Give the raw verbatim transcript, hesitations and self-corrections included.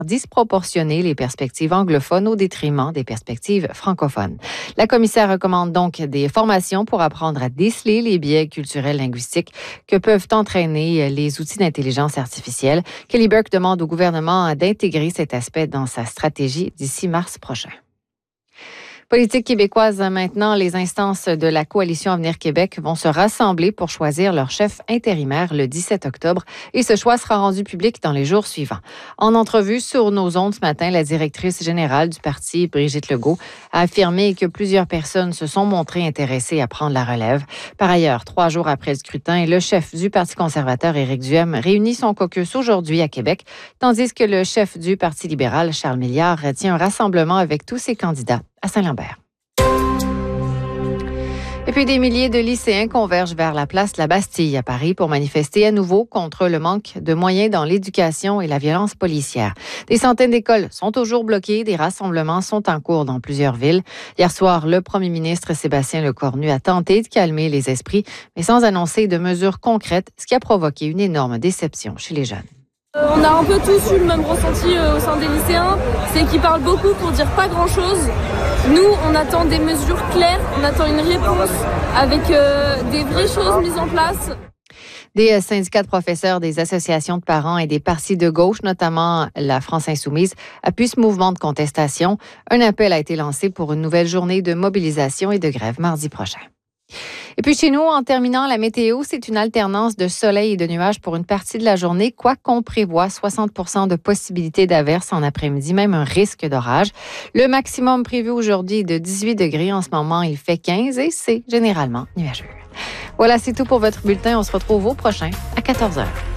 disproportionner les perspectives anglophones au détriment des perspectives francophones. La commissaire recommande donc des formations pour apprendre à déceler les biais culturels linguistiques que peuvent entraîner les outils d'intelligence artificielle. Kelly Burke demande au gouvernement d'intégrer cet aspect dans sa stratégie d'ici mars prochain. Politique québécoise maintenant, les instances de la Coalition Avenir Québec vont se rassembler pour choisir leur chef intérimaire le dix-sept octobre et ce choix sera rendu public dans les jours suivants. En entrevue sur nos ondes ce matin, la directrice générale du parti, Brigitte Legault, a affirmé que plusieurs personnes se sont montrées intéressées à prendre la relève. Par ailleurs, trois jours après le scrutin, le chef du Parti conservateur, Éric Duhem, réunit son caucus aujourd'hui à Québec, tandis que le chef du Parti libéral, Charles Milliard, tient un rassemblement avec tous ses candidats à Saint-Lambert. Et puis des milliers de lycéens convergent vers la place La Bastille à Paris pour manifester à nouveau contre le manque de moyens dans l'éducation et la violence policière. Des centaines d'écoles sont toujours bloquées, des rassemblements sont en cours dans plusieurs villes. Hier soir, le premier ministre Sébastien Lecornu a tenté de calmer les esprits, mais sans annoncer de mesures concrètes, ce qui a provoqué une énorme déception chez les jeunes. Euh, on a un peu tous eu le même ressenti euh, au sein des lycéens, c'est qu'ils parlent beaucoup pour dire pas grand-chose. Nous, on attend des mesures claires, on attend une réponse avec euh, des vraies choses mises en place. Des syndicats de professeurs, des associations de parents et des partis de gauche, notamment la France insoumise, appuient ce mouvement de contestation. Un appel a été lancé pour une nouvelle journée de mobilisation et de grève mardi prochain. Et puis chez nous, en terminant, la météo, c'est une alternance de soleil et de nuages pour une partie de la journée, quoiqu'on prévoit soixante pour cent de possibilité d'averse en après-midi, même un risque d'orage. Le maximum prévu aujourd'hui est de dix-huit degrés. En ce moment, il fait quinze et c'est généralement nuageux. Voilà, c'est tout pour votre bulletin. On se retrouve au prochain à quatorze heures.